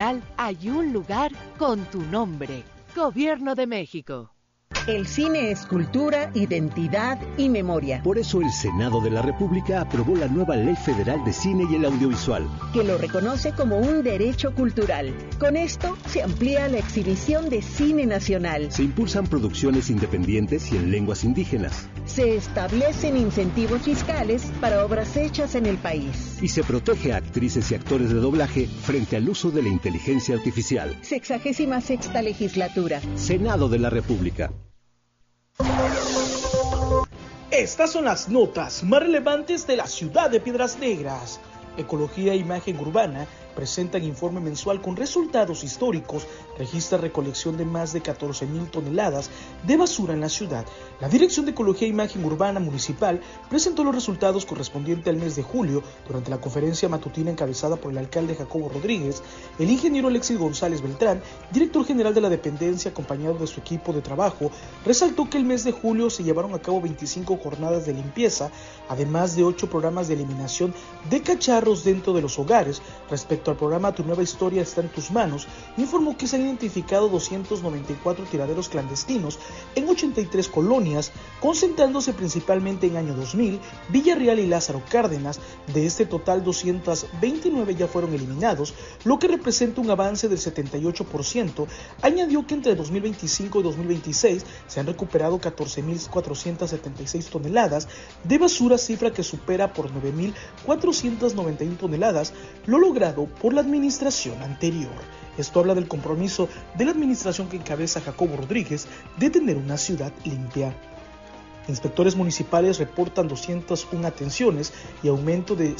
Federal hay un lugar con tu nombre. Gobierno de México. El cine es cultura, identidad y memoria. Por eso el Senado de la República aprobó la nueva Ley Federal de Cine y el Audiovisual, que lo reconoce como un derecho cultural. Con esto se amplía la exhibición de cine nacional. Se impulsan producciones independientes y en lenguas indígenas. Se establecen incentivos fiscales para obras hechas en el país. Y se protege a actrices y actores de doblaje frente al uso de la inteligencia artificial. 66ª legislatura. Senado de la República. Estas son las notas más relevantes de la ciudad de Piedras Negras. Ecología e Imagen Urbana presentan informe mensual con resultados históricos, registra recolección de más de 14,000 toneladas de basura en la ciudad. La Dirección de Ecología e Imagen Urbana Municipal presentó los resultados correspondientes al mes de julio durante la conferencia matutina encabezada por el alcalde Jacobo Rodríguez. El ingeniero Alexis González Beltrán, director general de la dependencia, acompañado de su equipo de trabajo, resaltó que el mes de julio se llevaron a cabo 25 jornadas de limpieza, además de 8 programas de eliminación de cacharros dentro de los hogares. Respecto al programa Tu Nueva Historia Está en Tus Manos, informó que se han identificado 294 tiraderos clandestinos en 83 colonias, concentrándose principalmente en Año 2000, Villarreal y Lázaro Cárdenas. De este total, 229 ya fueron eliminados, lo que representa un avance del 78%. Añadió que entre 2025 y 2026 se han recuperado 14,476 toneladas de basura, cifra que supera por 9,491 toneladas lo logrado por la administración anterior. Esto habla del compromiso de la administración que encabeza Jacobo Rodríguez de tener una ciudad limpia. Inspectores municipales reportan 201 atenciones y aumento de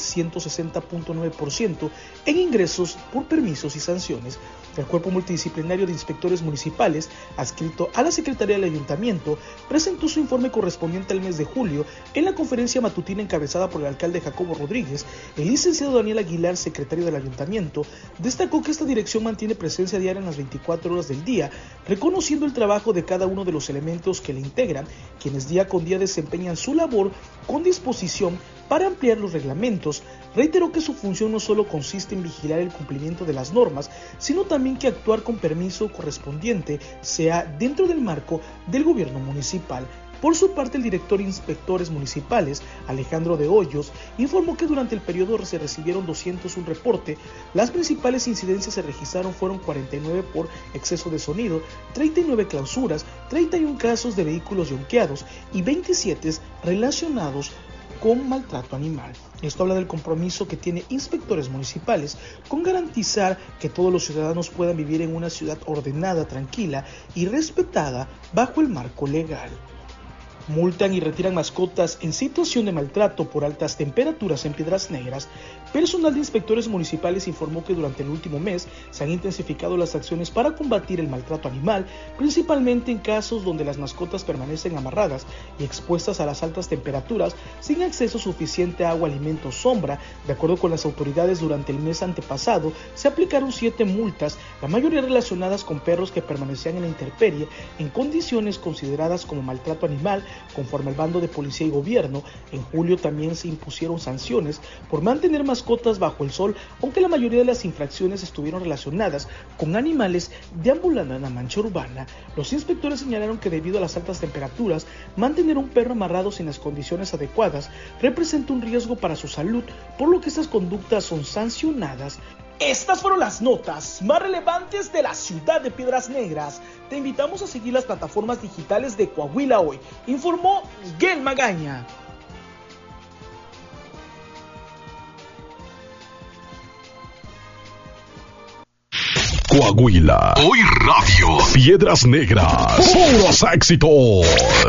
160.9% en ingresos por permisos y sanciones. El Cuerpo Multidisciplinario de Inspectores Municipales, adscrito a la Secretaría del Ayuntamiento, presentó su informe correspondiente al mes de julio en la conferencia matutina encabezada por el alcalde Jacobo Rodríguez. El licenciado Daniel Aguilar, secretario del Ayuntamiento, destacó que esta dirección mantiene presencia diaria en las 24 horas del día, reconociendo el trabajo de cada uno de los elementos que le integran, quienes día con día desempeñan su labor con disposición para ampliar los reglamentos. Reiteró que su función no solo consiste en vigilar el cumplimiento de las normas, sino también que actuar con permiso correspondiente sea dentro del marco del gobierno municipal. Por su parte, el director de Inspectores Municipales, Alejandro de Hoyos, informó que durante el periodo se recibieron 201 reportes. Las principales incidencias se registraron fueron 49 por exceso de sonido, 39 clausuras, 31 casos de vehículos yonqueados y 27 relacionados con maltrato animal. Esto habla del compromiso que tiene Inspectores Municipales con garantizar que todos los ciudadanos puedan vivir en una ciudad ordenada, tranquila y respetada bajo el marco legal. Multan y retiran mascotas en situación de maltrato por altas temperaturas en Piedras Negras. Personal de inspectores municipales informó que durante el último mes se han intensificado las acciones para combatir el maltrato animal, principalmente en casos donde las mascotas permanecen amarradas y expuestas a las altas temperaturas sin acceso suficiente a agua, alimento, sombra. De acuerdo con las autoridades, durante el mes antepasado se aplicaron 7 multas, la mayoría relacionadas con perros que permanecían en la intemperie en condiciones consideradas como maltrato animal, conforme al bando de policía y gobierno. En julio también se impusieron sanciones por mantener mascotas bajo el sol, aunque la mayoría de las infracciones estuvieron relacionadas con animales deambulando en la mancha urbana. Los inspectores señalaron que debido a las altas temperaturas, mantener un perro amarrado sin las condiciones adecuadas representa un riesgo para su salud, por lo que estas conductas son sancionadas. Estas fueron las notas más relevantes de la ciudad de Piedras Negras. Te invitamos a seguir las plataformas digitales de Coahuila Hoy, informó Miguel Magaña. Coahuila Hoy Radio. Piedras Negras. Puros éxitos.